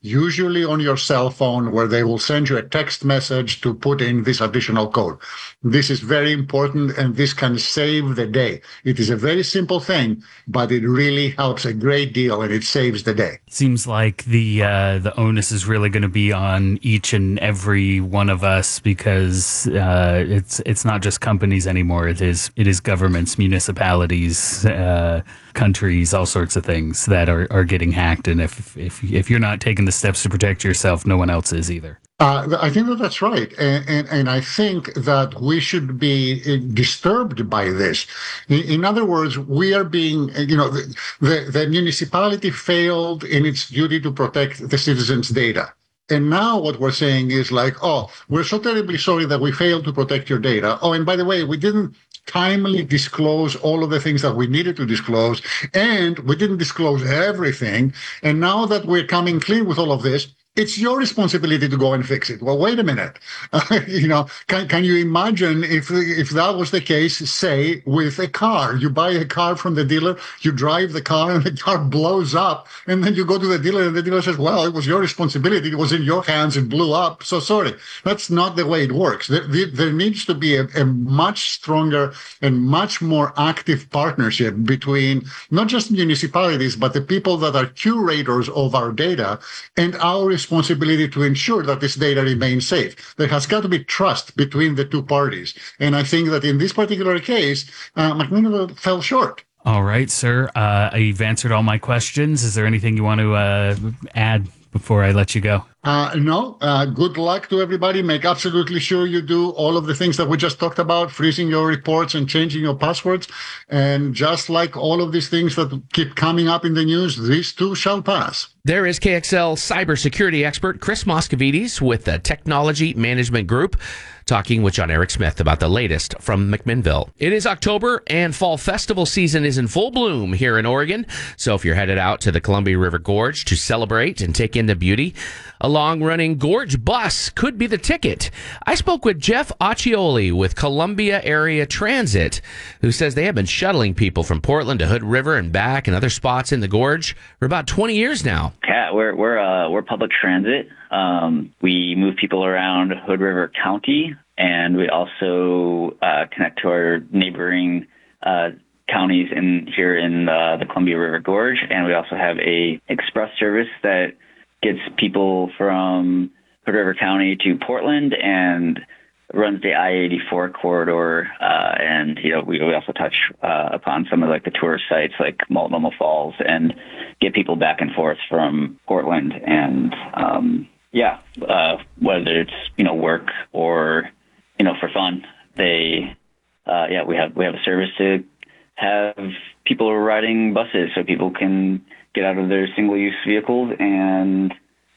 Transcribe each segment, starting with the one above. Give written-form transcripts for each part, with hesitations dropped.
usually on your cell phone, where they will send you a text message to put in this additional code. This is very important, and this can save the day. It is a very simple thing, but it really helps a great deal, and it saves the day. Seems like the onus is really going to be on each and every one of us, because it's not just companies anymore. It is governments, municipalities, countries, all sorts of things that are getting hacked. And if you're not taking the steps to protect yourself, no one else is either. I think that that's right. And I think that we should be disturbed by this. In other words, we are being, the municipality failed in its duty to protect the citizens' data. And now what we're saying is like, oh, we're so terribly sorry that we failed to protect your data. Oh, and by the way, we didn't timely disclose all of the things that we needed to disclose, and we didn't disclose everything. And now that we're coming clean with all of this, it's your responsibility to go and fix it. Well, wait a minute. Can you imagine if that was the case, say, with a car? You buy a car from the dealer, you drive the car, and the car blows up, and then you go to the dealer, and the dealer says, well, it was your responsibility. It was in your hands. It blew up. So sorry. That's not the way it works. There needs to be a much stronger and much more active partnership between not just municipalities, but the people that are curators of our data and our responsibility to ensure that this data remains safe. There has got to be trust between the two parties. And I think that in this particular case, McMinnville fell short. All right, sir. You've answered all my questions. Is there anything you want to add before I let you go? No. Good luck to everybody. Make absolutely sure you do all of the things that we just talked about, freezing your reports and changing your passwords. And just like all of these things that keep coming up in the news, these too shall pass. There is KXL cybersecurity expert Chris Moscovides with the Technology Management Group, talking with John Eric Smith about the latest from McMinnville. It is October, and fall festival season is in full bloom here in Oregon. So if you're headed out to the Columbia River Gorge to celebrate and take in the beauty, a long-running gorge bus could be the ticket. I spoke with Jeff Accioli with Columbia Area Transit, who says they have been shuttling people from Portland to Hood River and back and other spots in the gorge for about 20 years now. Yeah, we're public transit. We move people around Hood River County, and we also connect to our neighboring counties here in the Columbia River Gorge, and we also have a express service that gets people from Hood River County to Portland and runs the I-84 corridor, and we also touch upon some of like the tourist sites like Multnomah Falls and get people back and forth from Portland, and whether it's work or for fun, we have a service to have people riding buses so people can get out of their single-use vehicles and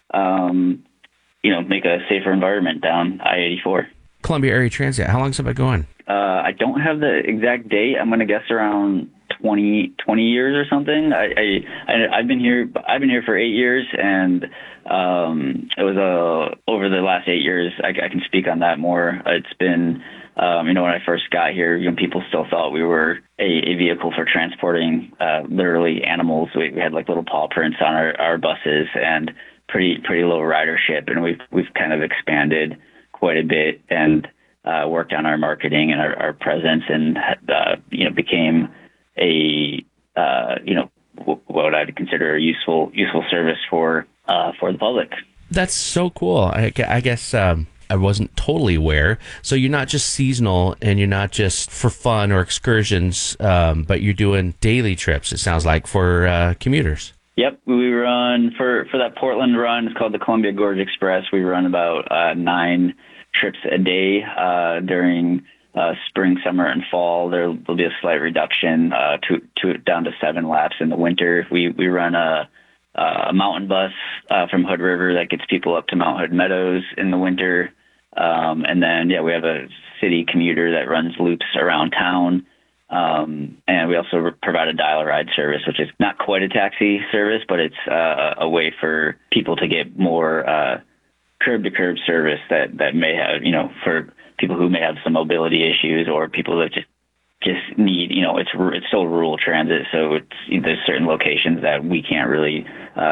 make a safer environment down I-84. Columbia Area Transit, how long has it been going? I don't have the exact date. I'm going to guess around 20 years or something. I've been here for 8 years, and it was over the last 8 years. I can speak on that more. It's been when I first got here, people still thought we were a vehicle for transporting literally animals. We had like little paw prints on our buses and pretty low ridership, and we've kind of expanded quite a bit and worked on our marketing and our presence, and became a what I'd consider a useful service for the public. That's so cool. I guess I wasn't totally aware. So you're not just seasonal, and you're not just for fun or excursions, but you're doing daily trips, it sounds like, for commuters. Yep, we run for that Portland run. It's called the Columbia Gorge Express. We run about 9 trips a day during spring, summer, and fall. There'll be a slight reduction down to 7 laps in the winter. We run a mountain bus from Hood River that gets people up to Mount Hood Meadows in the winter. And then, we have a city commuter that runs loops around town. And we also provide a dial-a-ride service, which is not quite a taxi service, but it's a way for people to get more curb-to-curb service that may have, for people who may have some mobility issues or people that just need, it's still rural transit, so there's certain locations that we can't really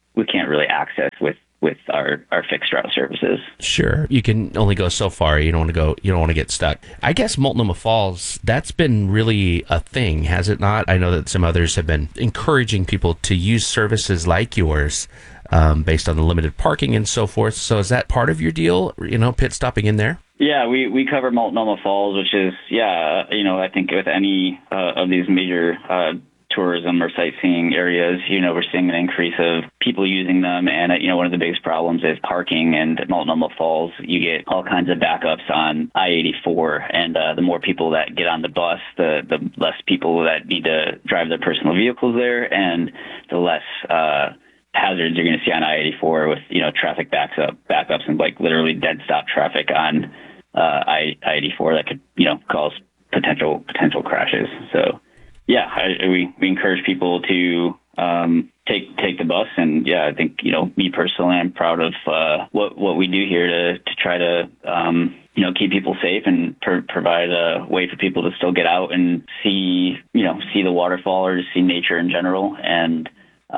we can't really access with our fixed route services. Sure. You can only go so far. You don't want to get stuck. I guess Multnomah Falls, that's been really a thing, has it not? I know that some others have been encouraging people to use services like yours, based on the limited parking and so forth. So is that part of your deal, pit stopping in there? Yeah, we cover Multnomah Falls, which is, I think with any of these major tourism or sightseeing areas, we're seeing an increase of people using them. And, one of the biggest problems is parking. And at Multnomah Falls, you get all kinds of backups on I-84. And the more people that get on the bus, the less people that need to drive their personal vehicles there, and the less hazards you're going to see on I-84 with, traffic backups and like literally dead stop traffic on I-84 that could, cause potential crashes. So, yeah, we encourage people to take the bus, and I think me personally, I'm proud of what we do here to try to keep people safe and provide a way for people to still get out and see the waterfall or just see nature in general, and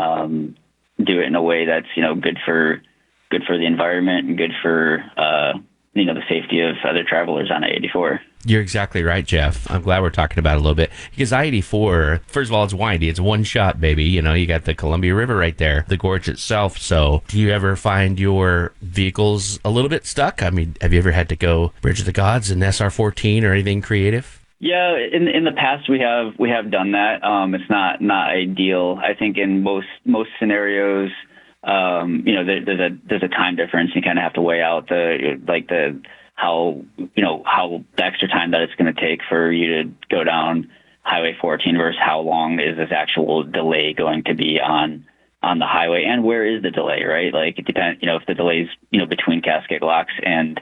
do it in a way that's good for the environment and good for the safety of other travelers on I-84. You're exactly right, Jeff. I'm glad we're talking about it a little bit, because I-84, first of all, it's windy. It's one shot, baby. You got the Columbia River right there, the gorge itself. So do you ever find your vehicles a little bit stuck? I mean, have you ever had to go Bridge of the Gods and SR14 or anything creative? Yeah, in the past we have done that. It's not ideal. I think in most scenarios, there's a time difference. You kind of have to weigh out how the extra time that it's going to take for you to go down Highway 14 versus how long is this actual delay going to be on the highway, and where is the delay, right? Like it depends, if the delay's, between Cascade Locks and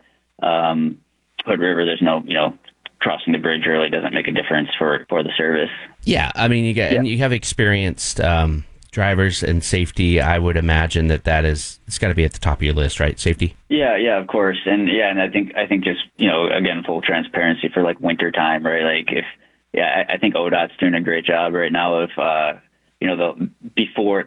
Hood River, there's no, crossing the bridge really doesn't make a difference for the service. Yeah, I mean, and you have experienced drivers and safety. I would imagine it's got to be at the top of your list, right? Safety. Yeah, of course, and I think just again, full transparency for like winter time, right? Like I think ODOT's doing a great job right now of before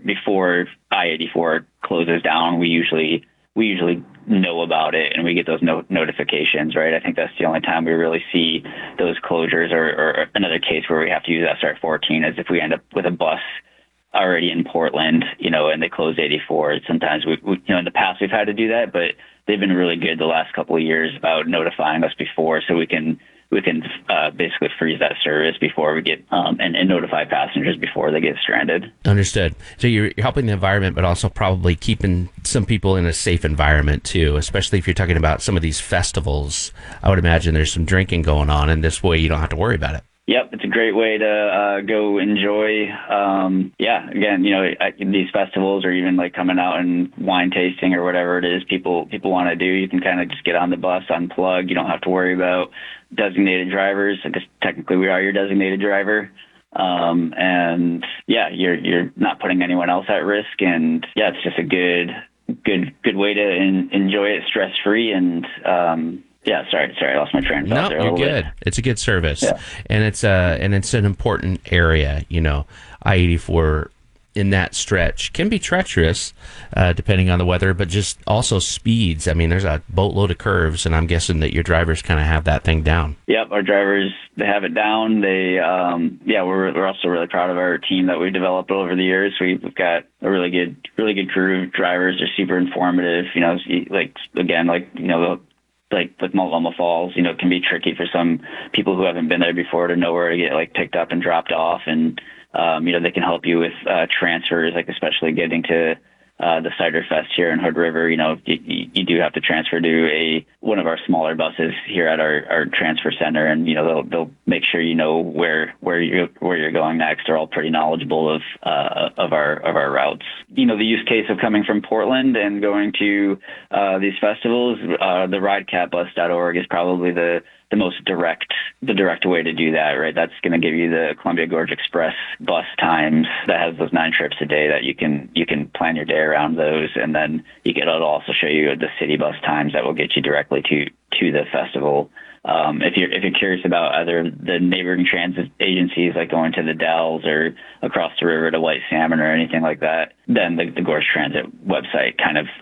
I-84 closes down, we usually know about it and we get those notifications, right? I think that's the only time we really see those closures, or another case where we have to use SR14 is if we end up with a bus already in Portland, and they close 84. Sometimes we in the past we've had to do that, but they've been really good the last couple of years about notifying us before, so we can basically freeze that service before we get and notify passengers before they get stranded. Understood. So you're helping the environment, but also probably keeping some people in a safe environment too, especially if you're talking about some of these festivals. I would imagine there's some drinking going on, and this way you don't have to worry about it. Yep, it's a great way to go enjoy. Again, these festivals, or even like coming out and wine tasting or whatever it is people want to do. You can kind of just get on the bus, unplug. You don't have to worry about designated drivers. I guess technically we are your designated driver, you're not putting anyone else at risk. And it's just a good way to enjoy it stress free and. Sorry, I lost my train of thought there. No, you're good. It's a good service, and it's an important area. I-84 in that stretch can be treacherous, depending on the weather, but just also speeds. I mean, there's a boatload of curves, and I'm guessing that your drivers kind of have that thing down. Yep, our drivers, they have it down. They, we're also really proud of our team that we've developed over the years. We've got a really good crew of drivers. They're super informative. Like with Multnomah Falls, it can be tricky for some people who haven't been there before to know where to get picked up and dropped off, and they can help you with transfers, especially getting to the Cider Fest here in Hood River. You do have to transfer to one of our smaller buses here at our transfer center, and they'll make sure where you're going next. They're all pretty knowledgeable of our routes. The use case of coming from Portland and going to these festivals, the ridecatbus.org is probably the most direct way to do that, right? That's going to give you the Columbia Gorge Express bus times that has those 9 trips a day that you can plan your day around those, and then it'll also show you the city bus times that will get you directly to the festival. If you're curious about other the neighboring transit agencies, like going to the Dells or across the river to White Salmon or anything like that, then the Gorge Transit website kind of